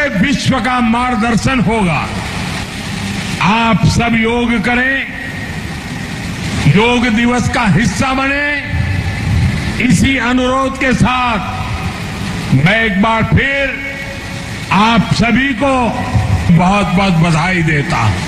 विश्व का मार्गदर्शन होगा। आप सब योग करें, योग दिवस का हिस्सा बने। इसी अनुरोध के साथ मैं एक बार फिर आप सभी को बहुत बहुत बधाई देता हूं।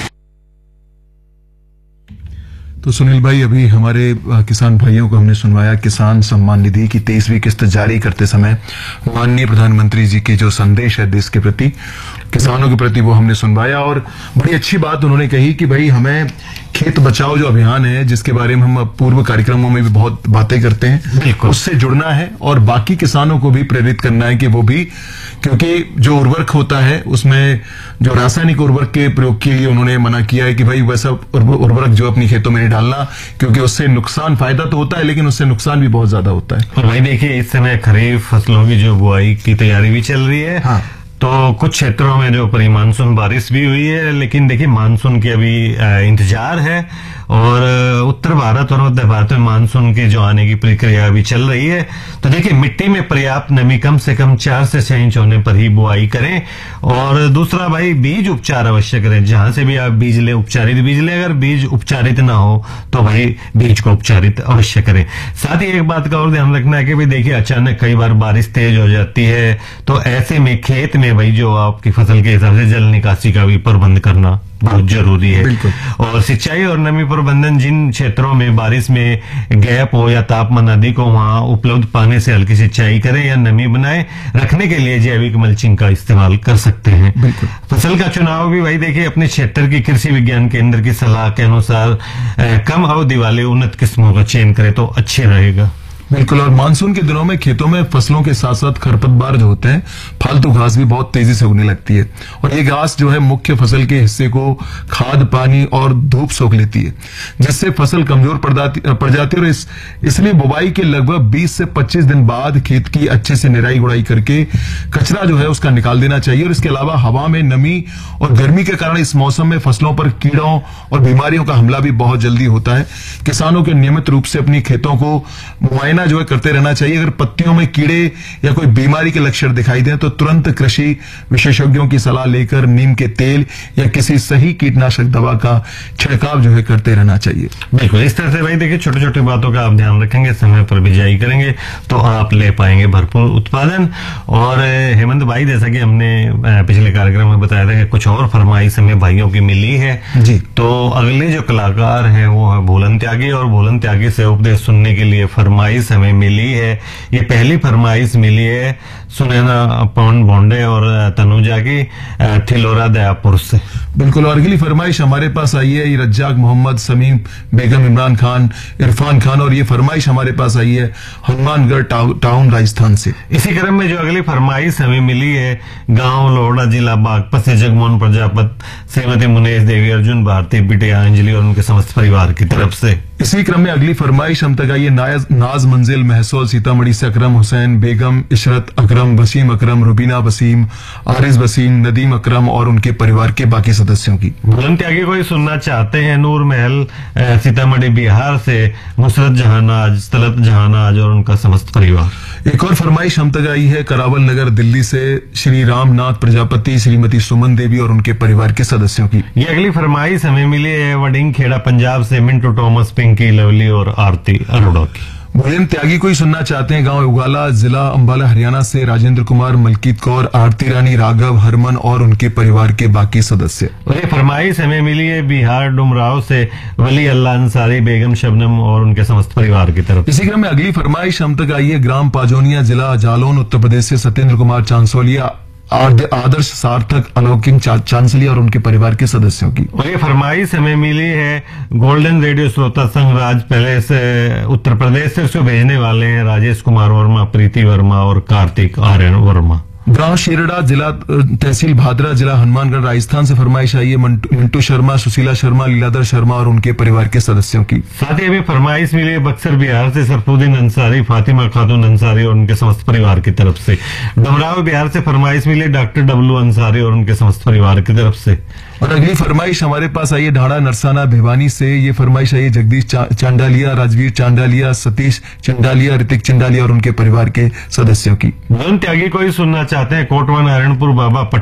तो सुनील भाई, अभी हमारे किसान भाइयों को हमने सुनवाया किसान सम्मान निधि की 23वीं किस्त जारी करते समय माननीय प्रधानमंत्री जी के जो संदेश है देश के प्रति, किसानों के प्रति, वो हमने सुनवाया। और बड़ी अच्छी बात उन्होंने कही कि भाई हमें खेत बचाओ जो अभियान है, जिसके बारे में हम पूर्व कार्यक्रमों में भी बहुत बातें करते हैं, उससे जुड़ना है और बाकी किसानों को भी प्रेरित करना है कि वो भी, क्योंकि जो उर्वरक होता है उसमें जो रासायनिक उर्वरक के प्रयोग के लिए उन्होंने मना किया है कि भाई वैसा उर्वरक जो अपनी खेतों में नहीं डालना, क्योंकि उससे नुकसान, फायदा तो होता है लेकिन उससे नुकसान भी बहुत ज्यादा होता है। और भाई देखिए, इस समय खरीफ फसलों की जो बुआई की तैयारी भी चल रही है। हाँ। तो कुछ क्षेत्रों में जो प्री मानसून बारिश भी हुई है, लेकिन देखिए मानसून की अभी इंतजार है। और उत्तर भारत और मध्य भारत में मानसून की जो आने की प्रक्रिया अभी चल रही है। तो देखिए, मिट्टी में पर्याप्त नमी कम से कम 4 से 6 इंच होने पर ही बुआई करें। और दूसरा भाई, बीज उपचार अवश्य करें। जहां से भी आप बीज ले, उपचारित बीज ले। अगर बीज उपचारित ना हो तो भाई बीज को उपचारित अवश्य करें। साथ ही एक बात का और ध्यान रखना है कि भाई देखिए, अचानक कई बार बारिश तेज हो जाती है, तो ऐसे में खेत में भाई जो आपकी फसल के हिसाब से जल निकासी का भी प्रबंध करना बहुत जरूरी है। और सिंचाई और नमी प्रबंधन, जिन क्षेत्रों में बारिश में गैप हो या तापमान अधिक हो, वहां उपलब्ध पानी से हल्की सिंचाई करें या नमी बनाए रखने के लिए जैविक मल्चिंग का इस्तेमाल कर सकते हैं। फसल का चुनाव भी भाई देखिए, अपने क्षेत्र की कृषि विज्ञान केंद्र की सलाह के अनुसार कम अवधि वाले उन्नत किस्मों का चयन करें तो अच्छे रहेगा। बिल्कुल। और मानसून के दिनों में खेतों में फसलों के साथ साथ खरपतवार जो होते हैं, फालतू घास भी बहुत तेजी से उगने लगती है। और ये घास जो है मुख्य फसल के हिस्से को खाद, पानी और धूप सोख लेती है, जिससे फसल कमजोर पड़ जाती है। और इसलिए बुवाई के लगभग 20 से 25 दिन बाद खेत की अच्छे से निराई गुड़ाई करके कचरा जो है उसका निकाल देना चाहिए। और इसके अलावा हवा में नमी और गर्मी के कारण इस मौसम में फसलों पर कीड़ों और बीमारियों का हमला भी बहुत जल्दी होता है। किसानों के नियमित रूप से अपनी खेतों को मुआयना जो है करते रहना चाहिए। अगर पत्तियों में कीड़े या कोई बीमारी के लक्षण दिखाई दें तो तुरंत कृषि विशेषज्ञों की सलाह लेकर नीम के तेल या किसी सही कीटनाशक दवा का छिड़काव जो है करते रहना चाहिए। बिल्कुल, इस तरह से भाई देखिए, छोटी छोटी बातों का आप ध्यान रखेंगे, समय पर बिजाई करेंगे तो आप ले पाएंगे भरपूर उत्पादन। और हेमंत भाई, जैसा कि हमने पिछले कार्यक्रम में बताया था कि कुछ और फरमाइश हमें भाइयों की मिली है जी। तो अगले जो कलाकार है वो है भोलन त्यागी। और भोलन त्यागी से उपदेश सुनने के लिए फरमाइश हमें मिली है। ये पहली फरमाइश मिली है सुनैना पवन बोंडे और तनुजा की थिलोरा दयापुर से। बिल्कुल। और अगली फरमाइश हमारे पास आई है रज्जाक मोहम्मद, समीम बेगम, इमरान खान, इरफान खान। और ये फरमाइश हमारे पास आई है हनुमानगढ़ टाउन राजस्थान से। इसी क्रम में जो अगली फरमाइश हमें मिली है गांव लोहड़ा, जिला बागपत से जगमोहन प्रजापत, श्रीमती मुनेश देवी, अर्जुन भारती, बिटिया अंजलि और उनके समस्त परिवार की तरफ से। इसी क्रम में अगली फरमाइश हम तक आई है नाज मंजिल महसूल सीतामढ़ी से अकरम हुसैन, बेगम इशरत अकरम, वसीम अकरम, रुबीना वसीम, आरिज वसीम, नदीम अकरम और उनके परिवार के बाकी सदस्यों की। भोलन त्यागी को ही सुनना चाहते हैं नूर महल सीतामढ़ी बिहार से नुसरत जहानाज, तलत जहानाज और उनका समस्त परिवार। एक और फरमाइश हम तक आई है करावल नगर दिल्ली से श्री रामनाथ प्रजापति, श्रीमती सुमन देवी और उनके परिवार के सदस्यों की। ये अगली फरमाइश हमें मिली है वडिंग खेड़ा पंजाब से मिंटू टॉमस, पिंकी लवली और आरती अरोड़ा की। भोलन त्यागी को ही सुनना चाहते हैं गांव उगाला, जिला अंबाला, हरियाणा से राजेंद्र कुमार, मलकीत कौर, आरती रानी, राघव, हरमन और उनके परिवार के बाकी सदस्य। और ये फरमाइश हमें मिली है बिहार डुमराव से वली अल्लाह अंसारी, बेगम शबनम और उनके समस्त परिवार की तरफ। इसी क्रम में अगली फरमाइश हम तक आई है ग्राम पाजोनिया, जिला जालौन, उत्तर प्रदेश से सत्येंद्र कुमार चांसोलिया, आदर्श सार्थक, अलौकिक चांसलिया और उनके परिवार के सदस्यों की। और ये फरमाइश हमें मिली है गोल्डन रेडियो श्रोता संघ राज पैलेस उत्तर प्रदेश से। उसको भेजने वाले हैं राजेश कुमार वर्मा, प्रीति वर्मा और कार्तिक आर्यन वर्मा। गांव शेरड़ा, जिला तहसील भादरा, जिला हनुमानगढ़ राजस्थान से फरमाइश आई है मिंटू शर्मा, सुशीला शर्मा, लीलाधर शर्मा और उनके परिवार के सदस्यों की। साथ ही हमें फरमाइश मिली है बक्सर बिहार से सरफुद्दीन अंसारी, फातिमा खातून अंसारी और उनके समस्त परिवार की तरफ से। डुमराव बिहार से फरमाइश मिली डॉक्टर डब्लू अंसारी और उनके समस्त परिवार की तरफ से। और अगली फरमाइश हमारे पास आई है ढाड़ा नरसाना भिवानी से। ये फरमाइश आई है जगदीश चांडालिया, राजवीर चांडालिया, सतीश चंडालिया, ऋतिक चंडालिया और उनके परिवार के सदस्यों की। भोलन त्यागी को ही सुनना चाहते हैं कोटवा नारायणपुर बाबा